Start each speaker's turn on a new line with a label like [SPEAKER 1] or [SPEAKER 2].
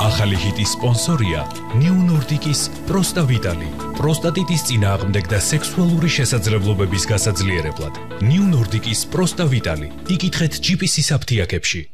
[SPEAKER 1] ახალი ჰიტის სპონსორია New Nordic-ის პროსტა ვიტალი. პროსტატიტის წინააღმდეგ და სექსუალური შესაძლებლობების გასაძლიერებლად. New Nordic-ის პროსტა ვიტალი. იკითხეთ GPC-ის აფთიაქებში.